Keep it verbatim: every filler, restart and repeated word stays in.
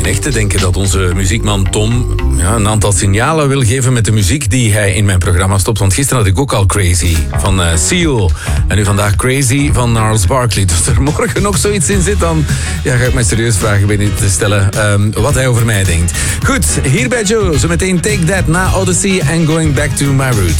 begin echt te denken dat onze muziekman Tom ja, een aantal signalen wil geven met de muziek die hij in mijn programma stopt. Want gisteren had ik ook al Crazy van uh, Seal. En nu vandaag Crazy van Gnarls Barkley. Dus er morgen nog zoiets in zit, dan ja, ga ik mij serieus vragen binnen te stellen um, wat hij over mij denkt. Goed, hier bij Joe. Zo meteen Take That na Odyssey en Going Back to My Roots.